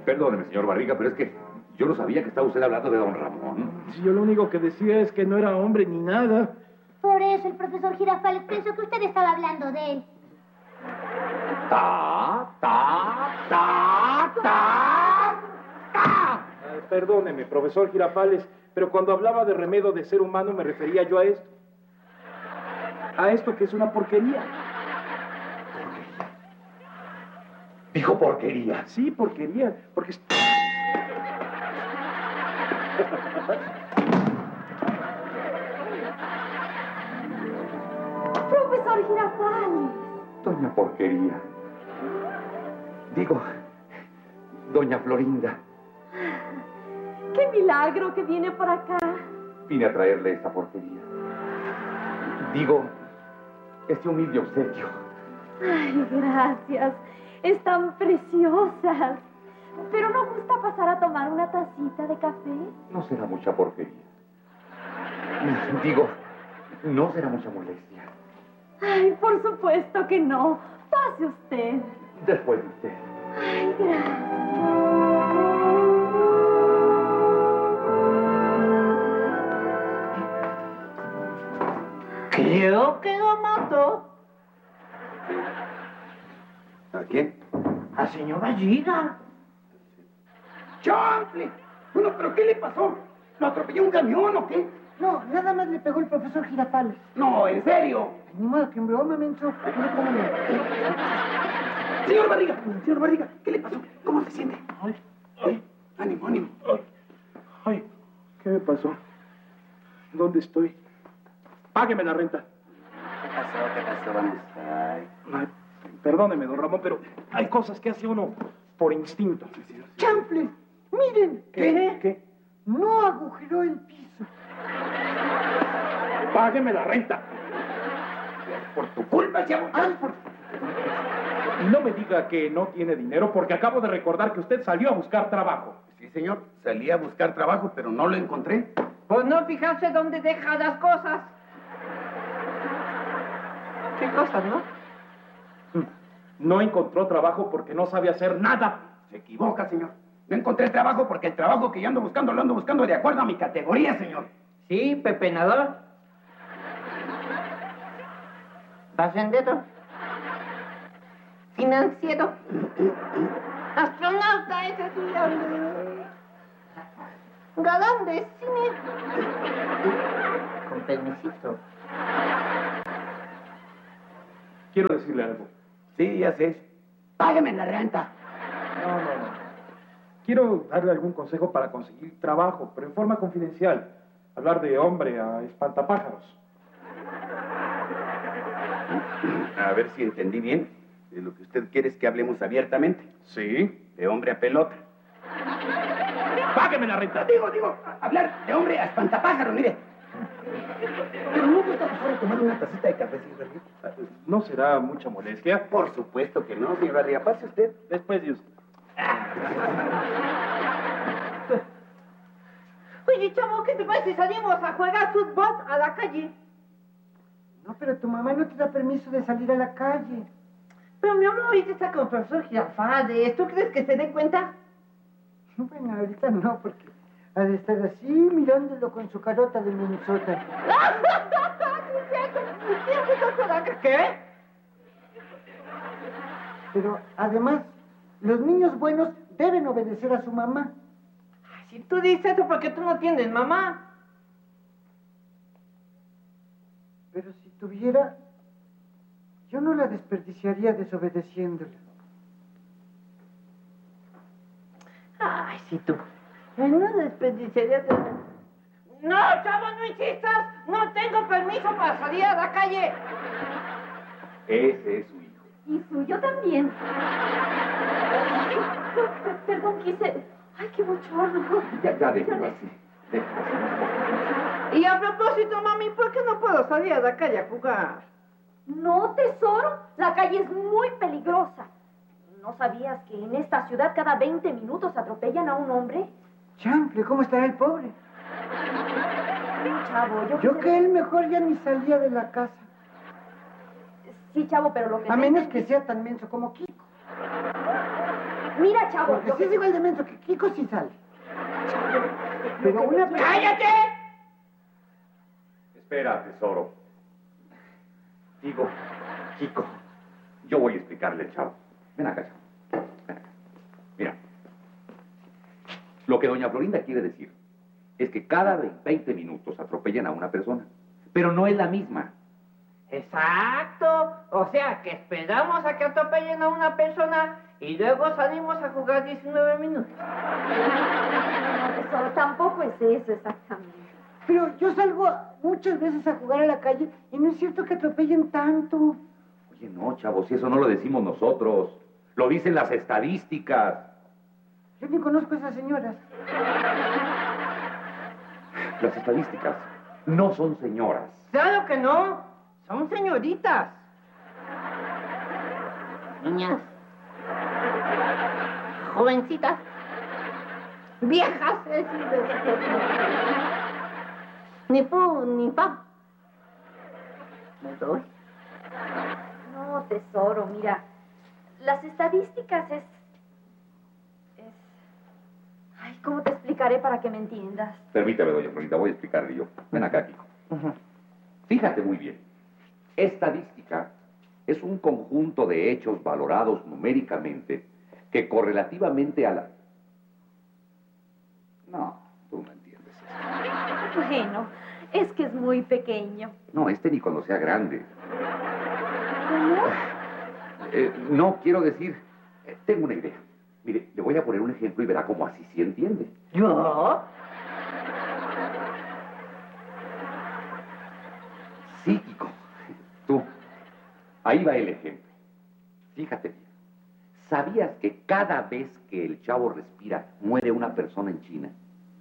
Perdóneme, señor Barriga, pero es que yo no sabía que estaba usted hablando de don Ramón. Si yo lo único que decía es que no era hombre ni nada. Por eso el profesor Girafales pensó que usted estaba hablando de él. Perdóneme, profesor Girafales, pero cuando hablaba de remedio de ser humano me refería yo a esto. A esto que es una porquería. Dijo porquería. Sí, porquería, porque... Profesor Girafales. Doña Porquería. Digo, doña Florinda. ¡Qué milagro que viene por acá! Vine a traerle esta porquería. Digo, este humilde obsequio. Ay, gracias. Están preciosas. ¿Pero no gusta pasar a tomar una tacita de café? No será mucha porquería. Digo, no será mucha molestia. Ay, por supuesto que no. Pase usted. Después de usted. Ay, gracias. Creo que lo mató. ¿A quién? Al señor Barriga. ¡Chanfle! Bueno, ¿pero qué le pasó? ¿Lo atropelló un camión o qué? No, nada más le pegó el profesor Girafales. No, ¿en serio? Ni modo que en broma, menso. Mira cómo le... Señor Barriga, ¿qué le pasó? ¿Cómo se siente? Ánimo, ánimo. Ay, ¿qué me pasó? ¿Dónde estoy? Págueme la renta. ¿Qué pasó? Vamos. Ay, perdóneme, don Ramón, pero hay cosas que hace uno por instinto. ¡Chanfle! ¡Miren! ¿Qué? No agujeró el piso. Págueme la renta. Por tu culpa, chavo. Y no me diga que no tiene dinero, porque acabo de recordar que usted salió a buscar trabajo. Sí, señor. Salí a buscar trabajo, pero no lo encontré. Pues no fijarse dónde deja las cosas. ¿Qué cosas, no? No encontró trabajo porque no sabe hacer nada. Se equivoca, señor. No encontré trabajo porque el trabajo que yo ando buscando lo ando buscando de acuerdo a mi categoría, señor. Sí, pepenador. Facendero. Financiero. Astronauta, ese sí. Galán de cine. Con permisito. Quiero decirle algo. Sí, ya sé. Págame la renta. No. Quiero darle algún consejo para conseguir trabajo, pero en forma confidencial. Hablar de hombre a espantapájaros. A ver si entendí bien. De lo que usted quiere es que hablemos abiertamente. Sí. De hombre a pelota. Págueme la renta. Digo, hablar de hombre a espantapájaro, mire. Pero no gusta pasar a tomar una tacita de café, señor Barriga. ¿No será mucha molestia? Por supuesto que no, señor Barriga. Pase usted. Después de usted. Oye, chavo, ¿qué te parece si salimos a jugar fútbol a la calle? No, pero tu mamá no te da permiso de salir a la calle. Pero mi mamá ahorita está con el profesor Girafales. ¿Tú crees que se den cuenta? Bueno, ahorita no, porque ha de estar así mirándolo con su carota de Minnesota. ¿Qué? Pero además, los niños buenos deben obedecer a su mamá. Si tú dices eso, ¿por qué tú no tienes mamá? Pero si tuviera, yo no la desperdiciaría desobedeciéndola. Ay, si tú. No desperdiciarías de... ¡No, chavo, no insistas! ¡No tengo permiso para salir a la calle! Ese es su hijo. Y suyo también. Perdón, quise... Ay, qué bochorno. Ya déjelo así. Déjelo así. Y a propósito, mami, ¿por qué no puedo salir a la calle a jugar? No, tesoro. La calle es muy peligrosa. ¿No sabías que en esta ciudad cada 20 minutos atropellan a un hombre? Chanfle, ¿cómo estará el pobre? Chavo, Yo que él mejor ya ni salía de la casa. Sí, chavo, pero lo que... A menos que sea tan menso como Kiko. Mira, chavo. Porque si es igual de menso que Kiko sí sale. Pero una... ¡Cállate! Espera, tesoro. Digo, Kiko, yo voy a explicarle al chavo. Ven acá, chavo. Ven acá. Mira, lo que doña Florinda quiere decir es que cada 20 minutos atropellan a una persona, pero no es la misma. Exacto. O sea, que esperamos a que atropellen a una persona y luego salimos a jugar 19 minutos. No, tesoro, tampoco es eso exactamente. Pero yo salgo muchas veces a jugar a la calle y no es cierto que atropellen tanto. Oye, no, chavo, si eso no lo decimos nosotros. Lo dicen las estadísticas. Yo ni conozco a esas señoras. Las estadísticas no son señoras. Claro que no. Son señoritas. Niñas. Jovencitas. Viejas. Es decir, ni fu ni fa. Me doy. No, tesoro, mira. Las estadísticas es... Ay, ¿cómo te explicaré para que me entiendas? Permítame, doña Florinda, voy a explicarle yo. Ven acá, Kiko. Fíjate muy bien. Estadística es un conjunto de hechos valorados numéricamente que correlativamente a la... No, tú no entiendes eso. Bueno, es que es muy pequeño. No, ni cuando sea grande. ¿Cómo? No, quiero decir, tengo una idea. Mire, le voy a poner un ejemplo y verá cómo así sí entiende. ¿Yo? Sí, Kiko. Tú. Ahí va el ejemplo. Fíjate bien. ¿Sabías que cada vez que el chavo respira, muere una persona en China?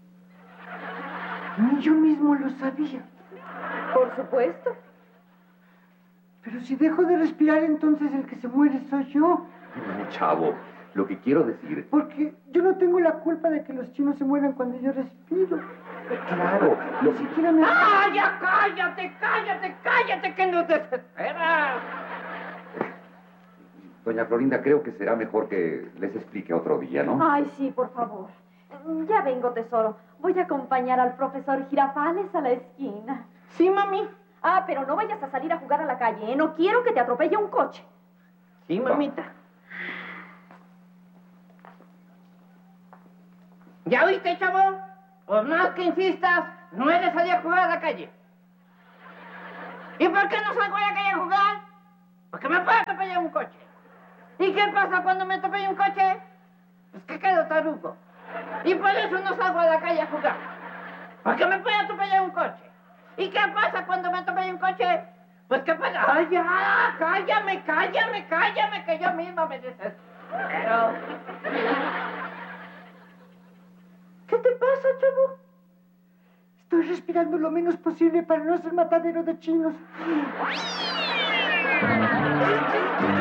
Ni yo mismo lo sabía. Por supuesto. Pero si dejo de respirar, entonces el que se muere soy yo. No, chavo. Lo que quiero decir... Porque yo no tengo la culpa de que los chinos se mueran cuando yo respiro. Claro, Ni siquiera me... ¡Ah, ya cállate, cállate, cállate, que nos desesperas! Doña Florinda, creo que será mejor que les explique otro día, ¿no? Ay, sí, por favor. Ya vengo, tesoro. Voy a acompañar al profesor Girafales a la esquina. Sí, mami. Ah, pero no vayas a salir a jugar a la calle, ¿eh? No quiero que te atropelle un coche. Sí, mamita. ¿Ya oíste, chavo? Por más que insistas, no eres salir a jugar a la calle. ¿Y por qué no salgo a la calle a jugar? Porque me puede atropellar un coche. ¿Y qué pasa cuando me atropella un coche? Pues que quedo tarugo. Y por eso no salgo a la calle a jugar. Porque me puede atropellar un coche. ¿Y qué pasa cuando me atropella un coche? Pues qué pasa. ¡Ay, ya! ¡Cállame, cállame, cállame! Que yo misma me desespero. ¿Qué te pasa, chavo? Estoy respirando lo menos posible para no ser matadero de chinos.